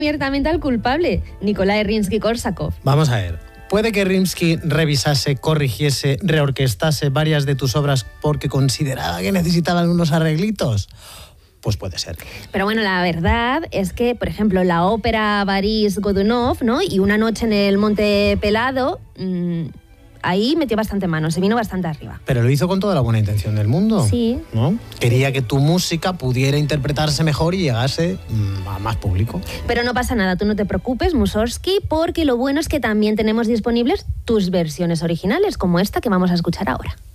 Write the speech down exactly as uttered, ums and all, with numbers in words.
abiertamente al culpable, Nikolai Rimsky-Korsakov. Vamos a ver. ¿Puede que Rimsky revisase, corrigiese, reorquestase varias de tus obras porque consideraba que necesitaban unos arreglitos? Pues puede ser. Pero bueno, la verdad es que, por ejemplo, la ópera Boris Godunov, ¿no? Y Una noche en el Monte Pelado, mmm, ahí metió bastante mano, se vino bastante arriba. Pero lo hizo con toda la buena intención del mundo. Sí. ¿No? Quería que tu música pudiera interpretarse mejor y llegase mmm, a más público. Pero no pasa nada, tú no te preocupes, Mussorgsky, porque lo bueno es que también tenemos disponibles tus versiones originales, como esta que vamos a escuchar ahora.